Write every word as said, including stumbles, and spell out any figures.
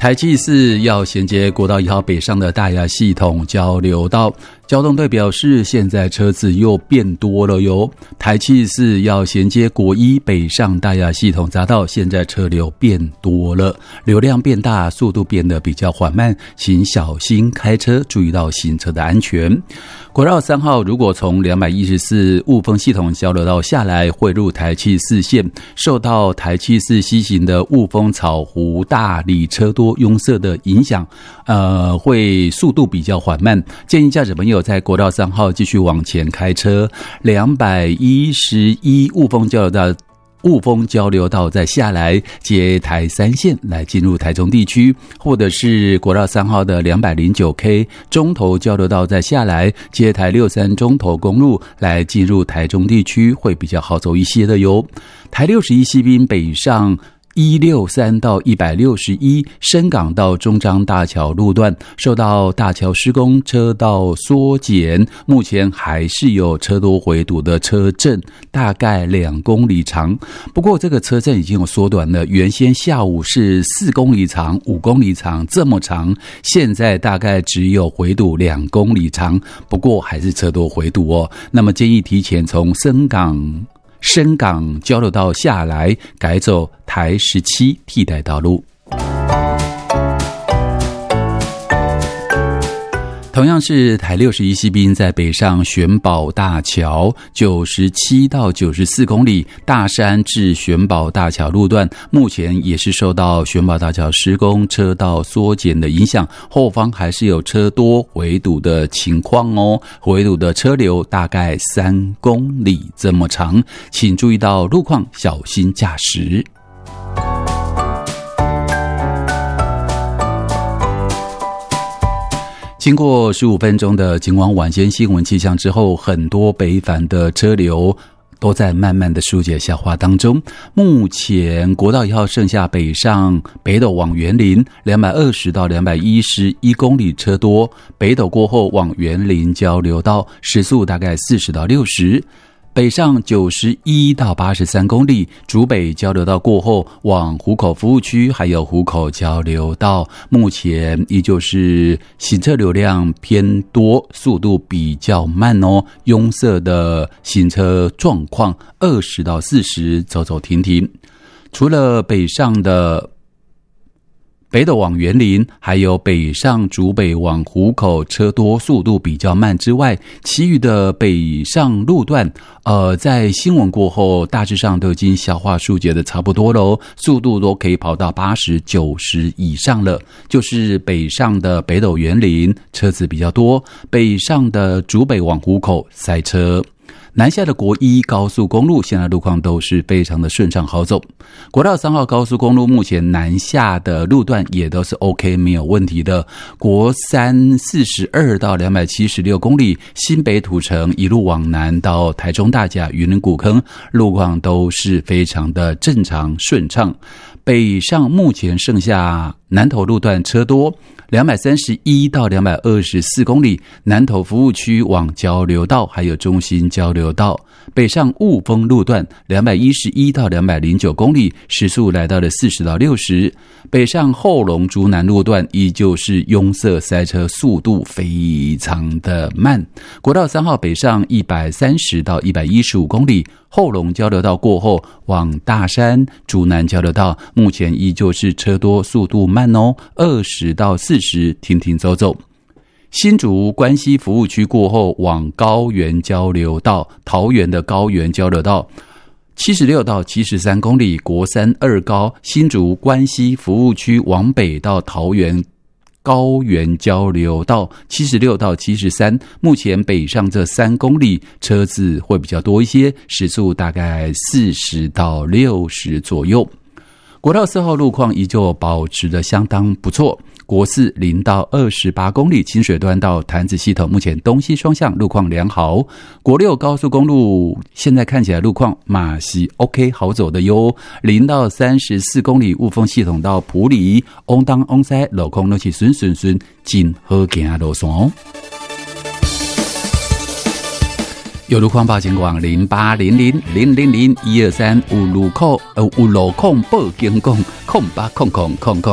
台七四要衔接国道一号北上的大雅系统交流道，交通队表示现在车子又变多了哟。台七四要衔接国一北上大雅系统匝道，现在车流变多了，流量变大，速度变得比较缓慢，请小心开车，注意到行车的安全。国道三号如果从两百一十四雾峰系统交流道下来汇入台七四线，受到台七四西行的雾峰草湖大里车多拥塞的影响，呃，会速度比较缓慢，建议驾驶朋友在国道三号继续往前开车。两百一十一雾峰交流道雾峰交流道再下来接台三线来进入台中地区，或者是国道三号的 两百零九 K 中投交流道再下来接台六三中投公路来进入台中地区，会比较好走一些的哟。台六十一西滨北上一六三到一百六十一深港到中彰大桥路段受到大桥施工车道缩减，目前还是有车多回堵的车阵，大概两公里长。不过这个车阵已经有缩短了，原先下午是四公里长、五公里长这么长，现在大概只有回堵两公里长，不过还是车多回堵哦。那么建议提前从深港深港交流道下来，改走台十七替代道路。同样是台六十一西滨在北上玄宝大桥九十七到九十四公里大山至玄宝大桥路段，目前也是受到玄宝大桥施工车道缩减的影响，后方还是有车多回堵的情况哦，回堵的车流大概三公里这么长，请注意到路况，小心驾驶。经过十五分钟的警广晚间新闻气象之后，很多北返的车流都在慢慢的疏解消化当中。目前国道一号剩下北上北斗往园林两百二十到两百一十一公里车多，北斗过后往园林交流道时速大概四十到六十。北上九十一到八十三公里，竹北交流道过后往湖口服务区还有湖口交流道，目前依旧是行车流量偏多，速度比较慢哦，拥塞的行车状况二十到四十，走走停停。除了北上的北斗往园林还有北上竹北往湖口车多，速度比较慢之外，其余的北上路段呃，在新闻过后大致上都已经消化疏解的差不多了，速度都可以跑到八十、九十以上了。就是北上的北斗园林车子比较多，北上的竹北往湖口塞车。南下的国一高速公路现在路况都是非常的顺畅好走，国道三号高速公路目前南下的路段也都是 OK 没有问题的，国三四十二到两百七十六公里新北土城一路往南到台中大甲云林古坑，路况都是非常的正常顺畅。北上目前剩下南投路段车多，两百三十一到两百二十四公里南投服务区往交流道还有中心交流道。北上雾峰路段两百一十一到两百零九公里，时速来到了四十到六十。北上后龙竹南路段依旧是拥塞塞车，速度非常的慢。国道三号北上一百三十到一百一十五公里，后龙交流道过后往大山竹南交流道，目前依旧是车多，速度慢哦，二十到四十，停停走走。新竹关西服务区过后往高原交流道，桃园的高原交流道七十六到七十三公里，国三二高新竹关西服务区往北到桃园高原交流道七十六到七十三，目前北上这三公里车子会比较多一些，时速大概四十到六十左右。国道四号路况依旧保持得相当不错，国四零到二十八公里清水端到潭子系统目前东西双向路况良好。国六高速公路现在看起来路况马是 OK 好走的哟，零到三十四公里雾峰系统到埔里往东往西路况都是顺顺顺，真好行的路线哦。有路况报警广零八零零零零零一二三有路况呃有路况报警广空八空空空空。